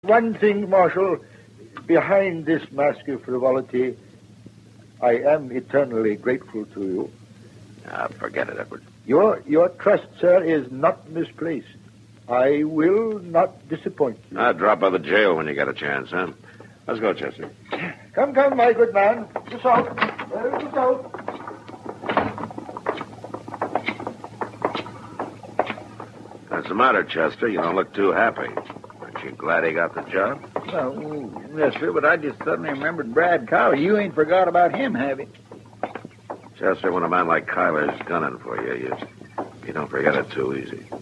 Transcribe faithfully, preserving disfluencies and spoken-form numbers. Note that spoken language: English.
One thing, Marshal, behind this mask of frivolity, I am eternally grateful to you. Ah, forget it, Edward. Your your trust, sir, is not misplaced. I will not disappoint you. Ah, drop by the jail when you get a chance, huh? Let's go, Chester. Come, come, my good man. Just out. There is out. What's the matter, Chester? You don't look too happy. Aren't you glad he got the job? Well, yes, sir, but I just suddenly remembered Brad Kyler. You ain't forgot about him, have you? Chester, when a man like Kyler's gunning for you, you, you don't forget it too easy.